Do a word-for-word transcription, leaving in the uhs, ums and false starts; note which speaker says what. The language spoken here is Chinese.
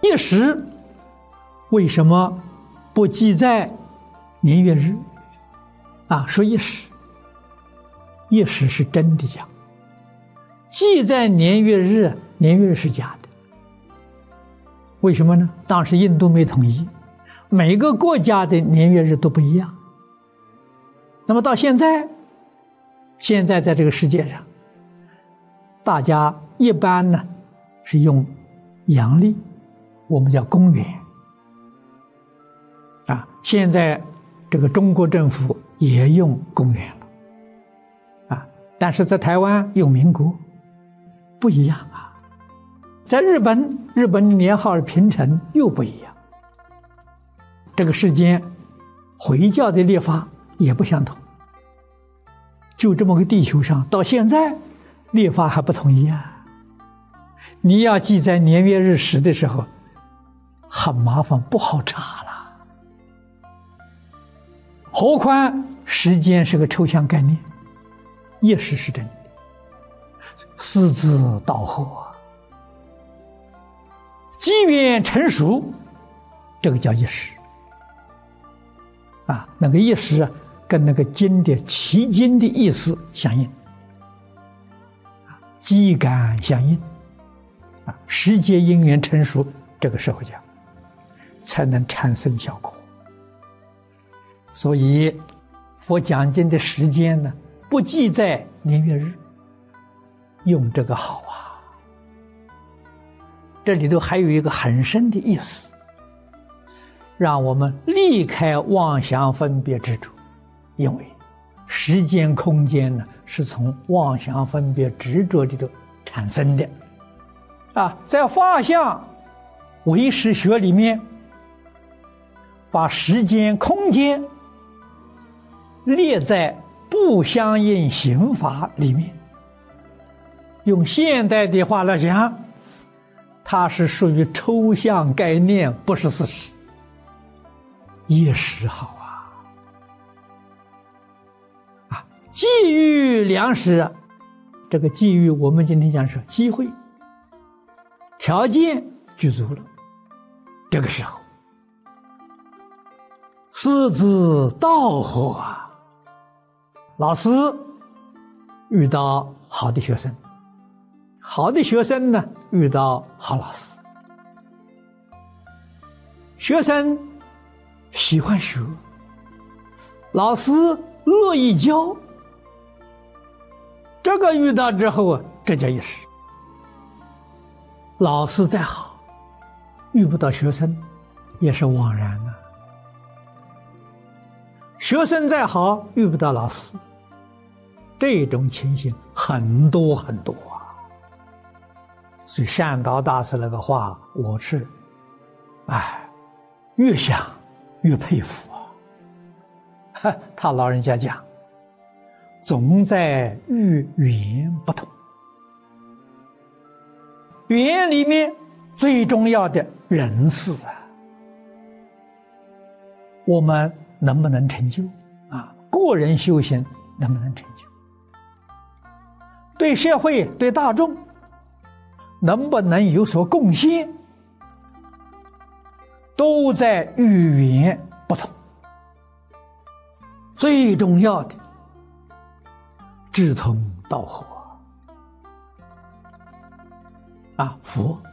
Speaker 1: 一时为什么不记在年月日？啊，说一时，一时是真的讲，记在年月日，年月日是假的。为什么呢？当时印度没统一，每个国家的年月日都不一样。那么到现在，现在在这个世界上，大家一般呢是用阳历，我们叫公元。啊，现在这个中国政府也用公元了，啊，但是在台湾用民国，不一样啊。在日本，日本的年号是平成，又不一样。这个世间，回教的历法也不相同。就这么个地球上，到现在历法还不统一啊。你要记在年月日时的时候，很麻烦，不好查了。何况时间是个抽象概念，一时是真的，四字到后啊，机缘成熟，这个叫一时啊。那个一时啊，跟那个经的其经的意思相应，机感相应啊，时节因缘成熟，这个时候讲才能产生效果。所以佛讲经的时间呢，不记在年月日，用这个好啊。这里头还有一个很深的意思，让我们离开妄想分别执着。因为时间空间呢，是从妄想分别执着里头产生的啊。在法相唯识学里面，把时间空间列在不相应刑法里面，用现代的话来讲，它是属于抽象概念，不是事实。一时好啊，啊，际遇良时，这个际遇我们今天讲是机会，条件具足了，这个时候，四字到后啊。老师遇到好的学生，好的学生呢遇到好老师，学生喜欢学，老师乐意教，这个遇到之后啊，这叫一时。老师再好，遇不到学生也是枉然啊。学生再好，遇不到老师，这种情形很多很多啊。所以善导大师那个话，我是，哎，越想越佩服啊。他老人家讲，总在遇缘不同，缘里面最重要的人事啊，我们能不能成就啊？个人修行能不能成就？对社会、对大众，能不能有所贡献？都在语言不同。最重要的，志同道合啊！佛